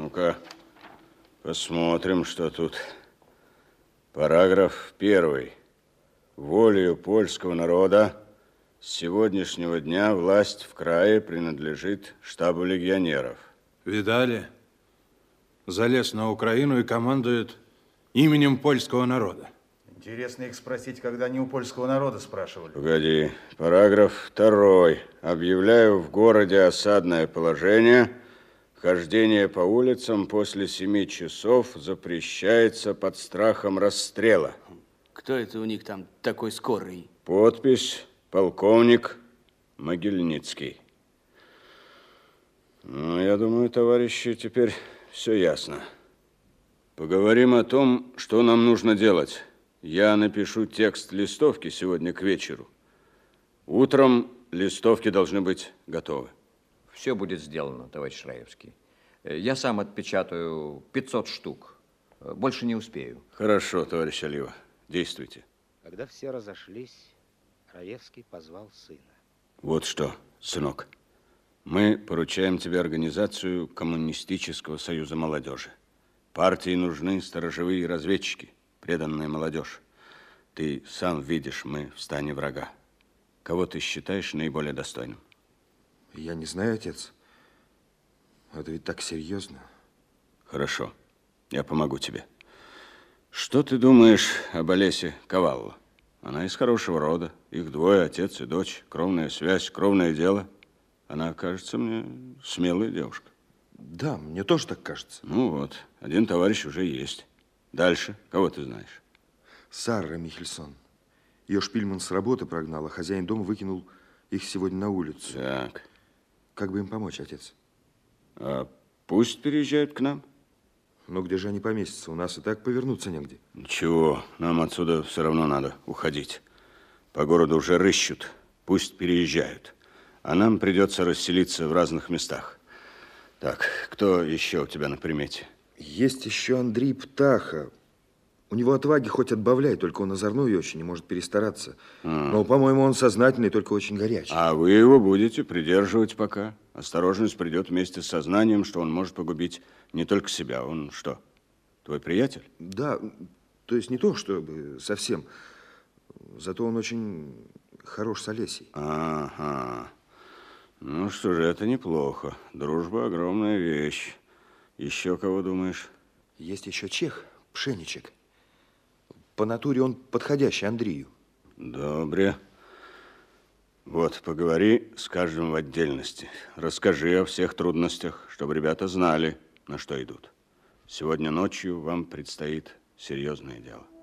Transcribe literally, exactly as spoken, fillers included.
Ну-ка, посмотрим, что тут. Параграф первый. Волею польского народа с сегодняшнего дня власть в крае принадлежит штабу легионеров. Видали? Залез на Украину и командует именем польского народа. Интересно их спросить, когда они у польского народа спрашивали. Погоди. Параграф второй. Объявляю в городе осадное положение. Хождение по улицам после семи часов запрещается под страхом расстрела. Кто это у них там такой скорый? Подпись полковник Могильницкий. Ну, я думаю, товарищи, теперь все ясно. Поговорим о том, что нам нужно делать. Я напишу текст листовки сегодня к вечеру. Утром листовки должны быть готовы. Все будет сделано, товарищ Раевский. Я сам отпечатаю пятьсот штук. Больше не успею. Хорошо, товарищ Олива. Действуйте. Когда все разошлись, Раевский позвал сына. Вот что, сынок. Мы поручаем тебе организацию Коммунистического союза молодежи. Партии нужны сторожевые разведчики, преданная молодежь. Ты сам видишь, мы в стане врага. Кого ты считаешь наиболее достойным? Я не знаю, отец. Это ведь так серьезно. Хорошо, я помогу тебе. Что ты думаешь об Олесе Ковалло? Она из хорошего рода. Их двое, отец и дочь. Кровная связь, кровное дело. Она кажется мне смелая девушка. Да, мне тоже так кажется. Ну вот, один товарищ уже есть. Дальше, кого ты знаешь? Сара Михельсон. Ее Шпильман с работы прогнал, а хозяин дома выкинул их сегодня на улицу. Так. Как бы им помочь, отец? А пусть переезжают к нам. Но где же они поместятся? У нас и так повернуться негде. Ничего, нам отсюда все равно надо уходить. По городу уже рыщут. Пусть переезжают. А нам придется расселиться в разных местах. Так, кто еще у тебя на примете? Есть еще Андрей Птаха. У него отваги хоть отбавляй, только он озорной очень и может перестараться. А. Но, по-моему, он сознательный, только очень горячий. А вы его будете придерживать пока. Осторожность придет вместе с сознанием, что он может погубить не только себя. Он что, твой приятель? Да, то есть не то, чтобы совсем. Зато он очень хорош с Олесей. Ага. Ну что же, это неплохо. Дружба огромная вещь. Еще кого думаешь? Есть еще чех, Пшеничек. По натуре он подходящий Андрею. Добре. Вот, поговори с каждым в отдельности. Расскажи о всех трудностях, чтобы ребята знали, на что идут. Сегодня ночью вам предстоит серьезное дело.